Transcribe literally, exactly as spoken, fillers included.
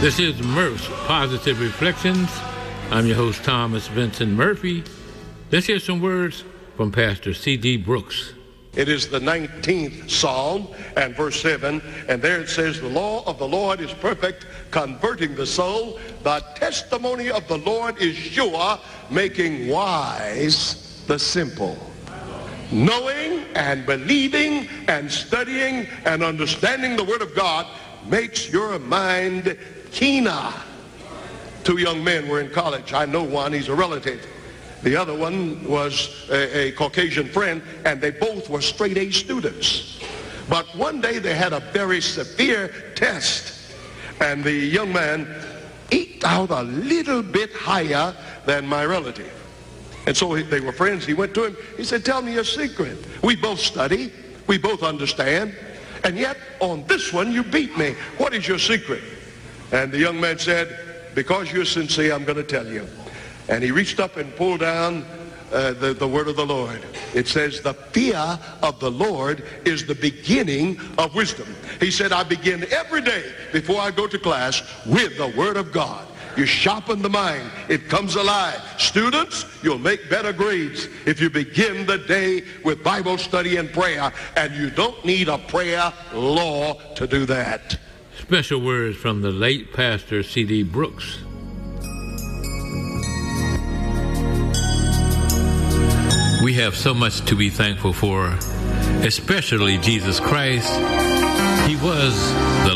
This is Murph's Positive Reflections. I'm your host, Thomas Vincent Murphy. Let's hear some words from Pastor C D Brooks. It is the nineteenth Psalm and verse seven, and there it says, the law of the Lord is perfect, converting the soul. The testimony of the Lord is sure, making wise the simple. Knowing and believing and studying and understanding the Word of God makes your mind keener. Two young men were in college. I know one, he's a relative. The other one was a, a Caucasian friend, and they both were straight A students. But one day they had a very severe test, and the young man eked out a little bit higher than my relative. And so they were friends. He went to him. He said, tell me your secret. We both study. We both understand. And yet on this one you beat me. What is your secret? And the young man said, because you're sincere, I'm going to tell you. And he reached up and pulled down uh, the, the word of the Lord. It says, the fear of the Lord is the beginning of wisdom. He said, I begin every day before I go to class with the word of God. You sharpen the mind. It comes alive. Students, you'll make better grades if you begin the day with Bible study and prayer. And you don't need a prayer law to do that. Special words from the late Pastor C D Brooks. We have so much to be thankful for, especially Jesus Christ. He was the